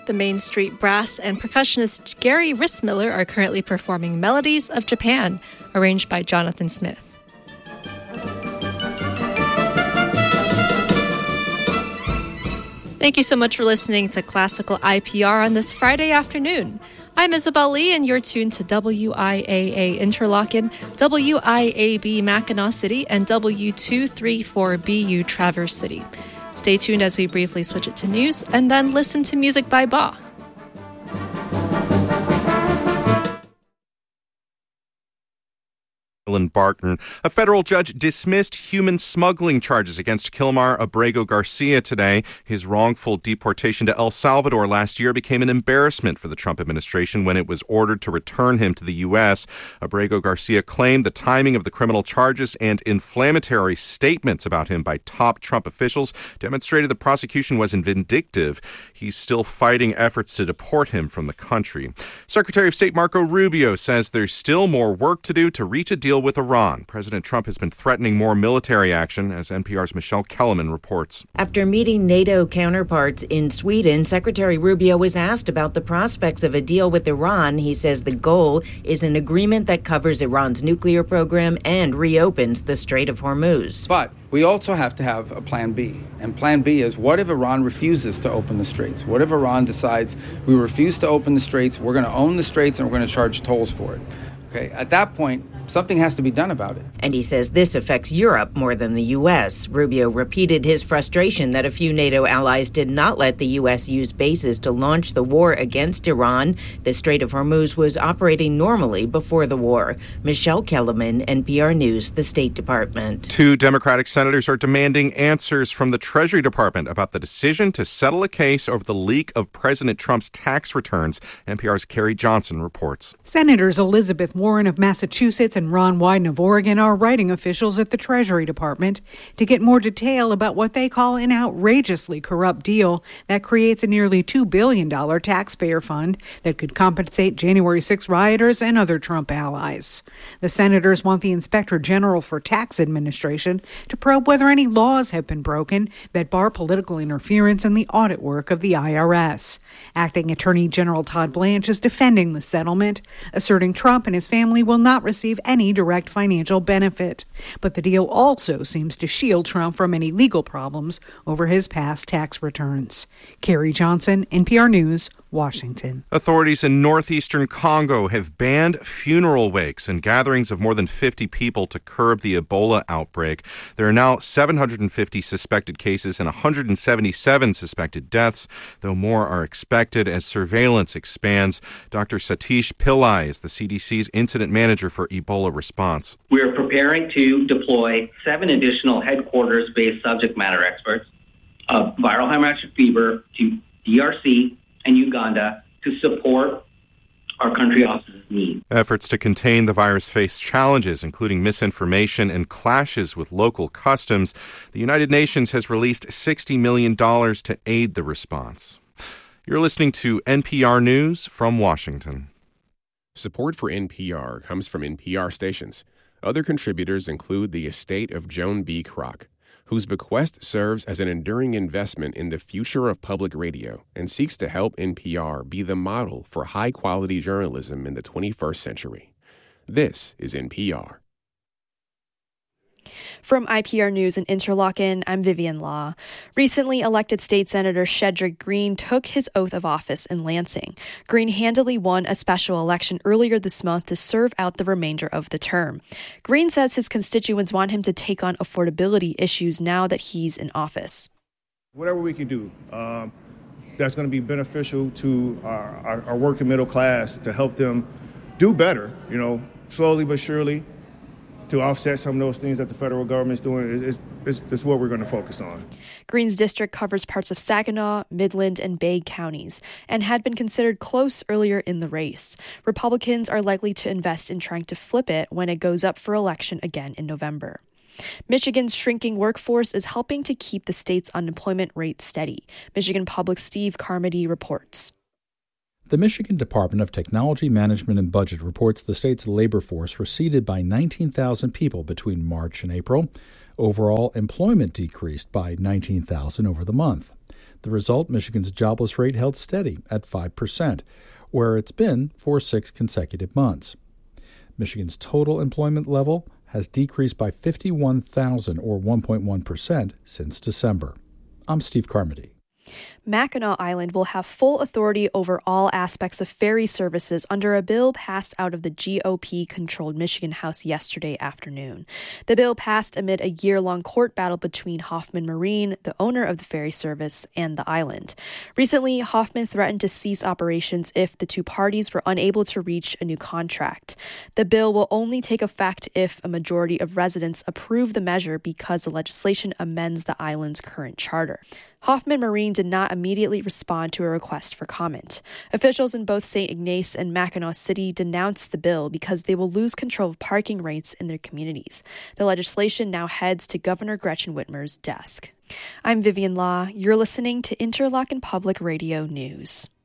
the Main Street Brass and percussionist Gary Rissmiller are currently performing Melodies of Japan, arranged by Jonathan Smith. Thank you so much for listening to Classical IPR on this Friday afternoon. I'm Isabel Lee, and you're tuned to WIAA Interlochen, WIAB Mackinac City, and W234BU Traverse City. Stay tuned as we briefly switch it to news, and then listen to music by Bach. Barton. A federal judge dismissed human smuggling charges against Kilmar Abrego Garcia today. His wrongful deportation to El Salvador last year became an embarrassment for the Trump administration when it was ordered to return him to the U.S. Abrego Garcia claimed the timing of the criminal charges and inflammatory statements about him by top Trump officials demonstrated the prosecution was vindictive. He's still fighting efforts to deport him from the country. Secretary of State Marco Rubio says there's still more work to do to reach a deal with Iran. President Trump has been threatening more military action, as NPR's Michelle Kellerman reports. After meeting NATO counterparts in Sweden, Secretary Rubio was asked about the prospects of a deal with Iran. He says the goal is an agreement that covers Iran's nuclear program and reopens the Strait of Hormuz. But we also have to have a plan B. And plan B is, what if Iran refuses to open the straits? What if Iran decides we refuse to open the straits, we're going to own the straits, and we're going to charge tolls for it? Okay, at that point, something has to be done about it. And he says this affects Europe more than the U.S. Rubio repeated his frustration that a few NATO allies did not let the U.S. use bases to launch the war against Iran. The Strait of Hormuz was operating normally before the war. Michelle Kellerman, NPR News, the State Department. 2 Democratic senators are demanding answers from the Treasury Department about the decision to settle a case over the leak of President Trump's tax returns. NPR's Carrie Johnson reports. Senators Elizabeth Warren of Massachusetts and Ron Wyden of Oregon are writing officials at the Treasury Department to get more detail about what they call an outrageously corrupt deal that creates a nearly $2 billion taxpayer fund that could compensate January 6 rioters and other Trump allies. The senators want the Inspector General for Tax Administration to probe whether any laws have been broken that bar political interference in the audit work of the IRS. Acting Attorney General Todd Blanche is defending the settlement, asserting Trump and his family will not receive any direct financial benefit. But the deal also seems to shield Trump from any legal problems over his past tax returns. Carrie Johnson, NPR News, Washington. Authorities in northeastern Congo have banned funeral wakes and gatherings of more than 50 people to curb the Ebola outbreak. There are now 750 suspected cases and 177 suspected deaths, though more are expected as surveillance expands. Dr. Satish Pillai is the CDC's incident manager for Ebola response. We are preparing to deploy 7 additional headquarters-based subject matter experts of viral hemorrhagic fever to DRC and Uganda to support our country office's needs. Efforts to contain the virus face challenges, including misinformation and clashes with local customs. The United Nations has released $60 million to aid the response. You're listening to NPR News from Washington. Support for NPR comes from NPR stations. Other contributors include the estate of Joan B. Kroc, whose bequest serves as an enduring investment in the future of public radio and seeks to help NPR be the model for high-quality journalism in the 21st century. This is NPR. From IPR News in Interlochen, I'm Vivian Law. Recently elected State Senator Shedrick Green took his oath of office in Lansing. Green handily won a special election earlier this month to serve out the remainder of the term. Green says his constituents want him to take on affordability issues now that he's in office. Whatever we can do that's going to be beneficial to our working middle class to help them do better, slowly but surely, to offset some of those things that the federal government's doing is what we're going to focus on. Green's district covers parts of Saginaw, Midland, and Bay counties, and had been considered close earlier in the race. Republicans are likely to invest in trying to flip it when it goes up for election again in November. Michigan's shrinking workforce is helping to keep the state's unemployment rate steady. Michigan Public's Steve Carmody reports. The Michigan Department of Technology Management and Budget reports the state's labor force receded by 19,000 people between March and April. Overall, employment decreased by 19,000 over the month. The result, Michigan's jobless rate held steady at 5%, where it's been for 6 consecutive months. Michigan's total employment level has decreased by 51,000 or 1.1% since December. I'm Steve Carmody. Mackinac Island will have full authority over all aspects of ferry services under a bill passed out of the GOP-controlled Michigan House yesterday afternoon. The bill passed amid a year-long court battle between Hoffman Marine, the owner of the ferry service, and the island. Recently, Hoffman threatened to cease operations if the two parties were unable to reach a new contract. The bill will only take effect if a majority of residents approve the measure because the legislation amends the island's current charter. Hoffman Marine did not immediately respond to a request for comment. Officials in both St. Ignace and Mackinac City denounced the bill because they will lose control of parking rates in their communities. The legislation now heads to Governor Gretchen Whitmer's desk. I'm Vivian Law. You're listening to Interlochen Public Radio News.